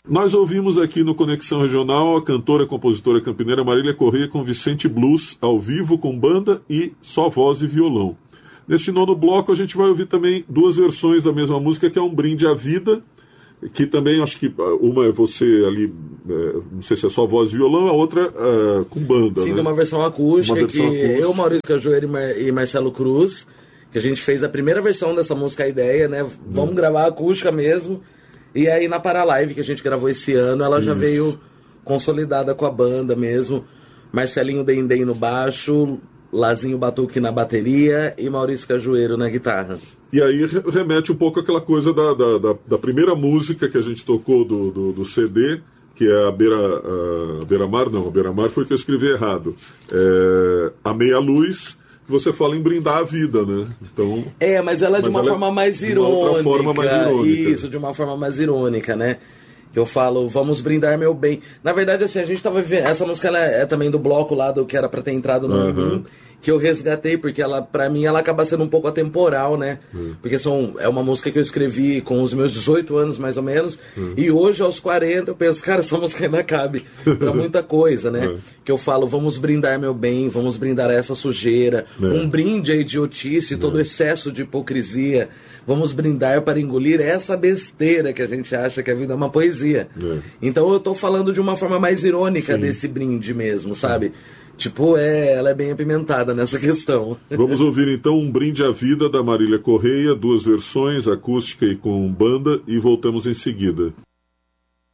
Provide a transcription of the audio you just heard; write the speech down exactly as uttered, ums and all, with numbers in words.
Nós ouvimos aqui no Conexão Regional a cantora e compositora campineira Marília Correia com Vicente Blues, ao vivo, com banda e só voz e violão. Neste nono bloco a gente vai ouvir também duas versões da mesma música, que é Um Brinde à Vida, que também acho que uma é você ali, é, não sei se é só voz e violão, a outra é, com banda. Sim, né? de uma versão acústica, uma versão que acústica. Eu, Maurício Cajueiro e, Mar- e Marcelo Cruz, que a gente fez a primeira versão dessa música, a ideia, né? Vamos hum. gravar acústica mesmo. E aí na Paralive, que a gente gravou esse ano, ela já Isso. veio consolidada com a banda mesmo. Marcelinho Dendem no baixo, Lazinho Batuque na bateria e Maurício Cajueiro na guitarra. E aí remete um pouco àquela coisa da, da, da, da primeira música que a gente tocou do, do, do C D, que é a Beira, a Beira-Mar, não, a Beira-Mar foi que eu escrevi errado. É, a Meia Luz, que você fala em brindar a vida, né? Então, é, mas ela é de uma forma mais irônica. De uma outra forma mais irônica. Isso, de uma forma mais irônica, né? Que eu falo, vamos brindar meu bem. Na verdade, assim, a gente tava vivendo... Essa música ela é, é também do bloco lá do que era pra ter entrado no Uhum. album, que eu resgatei, porque ela, pra mim, ela acaba sendo um pouco atemporal, né? Uhum. Porque são, é uma música que eu escrevi com os meus dezoito anos, mais ou menos, uhum. e hoje, aos quarenta, eu penso, cara, essa música ainda cabe pra muita coisa, né? Uhum. Que eu falo, vamos brindar meu bem, vamos brindar essa sujeira, uhum. um brinde à idiotice, uhum. todo excesso de hipocrisia, vamos brindar para engolir essa besteira que a gente acha que a vida é uma poesia. Uhum. Então eu tô falando de uma forma mais irônica Sim. desse brinde mesmo, sabe? Uhum. Tipo, é, ela é bem apimentada nessa questão. Vamos ouvir então Um Brinde à Vida da Marília Correia, duas versões, acústica e com banda, e voltamos em seguida.